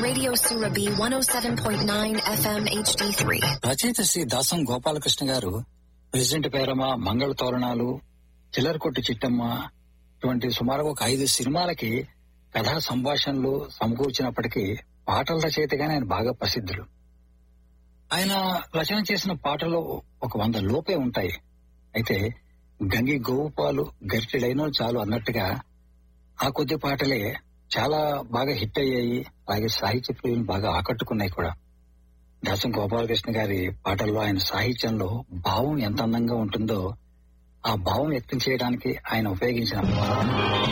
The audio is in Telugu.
Radio Surabhi 107.9 FM HD3. రచయిత శ్రీ దాసం గోపాలకృష్ణ గారు ప్రెసిడెంట్ పేరమ్మ, మంగళ తోరణాలు, చిల్లరకొట్టు చిట్టమ్మ ఇటువంటి సుమారుగా ఒక 5 సినిమాలకి కథా సంభాషణలు సమకూర్చినప్పటికీ పాటల రచయితగానే ఆయన బాగా ప్రసిద్ధులు. ఆయన రచన చేసిన పాటలు ఒక 100 లోపే ఉంటాయి. అయితే గంగి గోవుపాలు గరిటెడైనో చాలు అన్నట్టుగా ఆ కొద్ది పాటలే చాలా బాగా హిట్ అయ్యాయి. అలాగే సాహిత్య ప్రియులను బాగా ఆకట్టుకున్నాయి కూడా. దాసం గోపాలకృష్ణ గారి పాటల్లో, ఆయన సాహిత్యంలో భావం ఎంత అందంగా ఉంటుందో ఆ భావం వ్యక్తం చేయడానికి ఆయన ఉపయోగించిన